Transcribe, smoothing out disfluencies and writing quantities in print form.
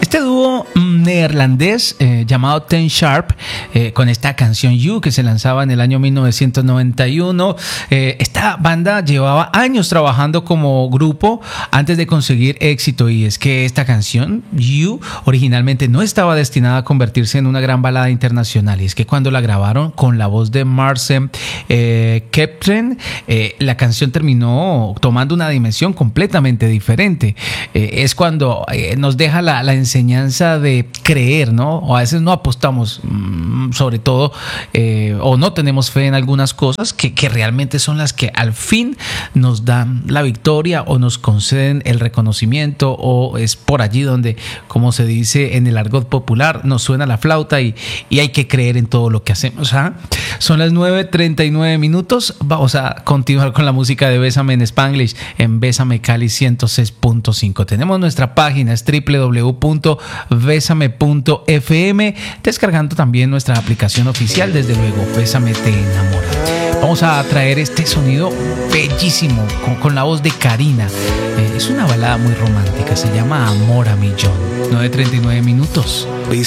Este dúo neerlandés llamado Ten Sharp, con esta canción You, que se lanzaba en el año 1991. Esta banda llevaba años trabajando como grupo antes de conseguir éxito, y es que esta canción You originalmente no estaba destinada a convertirse en una gran balada internacional, y es que cuando la grabaron con la voz de Marcel Keptren, la canción terminó tomando una dimensión completamente diferente. Es cuando nos deja la enseñanza de creer, ¿no? O a veces no apostamos, sobre todo, o no tenemos fe en algunas cosas que realmente son las que al fin nos dan la victoria o nos conceden el reconocimiento, o es por allí donde, como se dice en el argot popular, nos suena la flauta y hay que creer en todo lo que hacemos. Son las 9:39 minutos. Vamos a continuar con la música de Bésame en Spanglish en Bésame Cali 106.5. Tenemos nuestra página, es www.besame.fm, descargando también nuestra aplicación oficial, desde luego, Bésame te enamora. Vamos a traer este sonido bellísimo con la voz de Karina. Es una balada muy romántica, se llama Amor a Millón. 9:39 minutos.